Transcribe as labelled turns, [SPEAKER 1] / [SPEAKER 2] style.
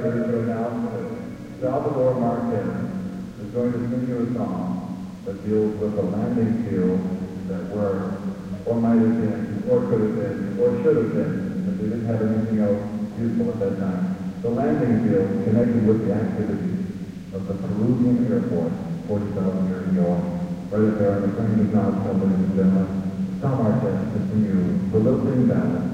[SPEAKER 1] there's an announcement. Salvador Marquez is going to sing you a song that deals with a landing field that were, or might have been, or could have been, or should have been, if they didn't have anything else useful at that time. The landing field connected with the activities of the Peruvian Air Force 40,000 years ago. Right there on the crane of knowledge, ladies and gentlemen, Tom Marquez to sing you the Little Green Ballad.